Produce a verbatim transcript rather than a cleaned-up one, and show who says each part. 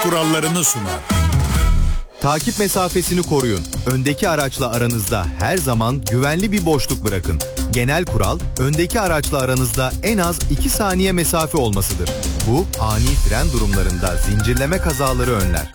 Speaker 1: kurallarını sunar.
Speaker 2: Takip mesafesini koruyun. Öndeki araçla aranızda her zaman güvenli bir boşluk bırakın. Genel kural, öndeki araçla aranızda en az iki saniye mesafe olmasıdır. Bu, ani fren durumlarında zincirleme kazaları önler.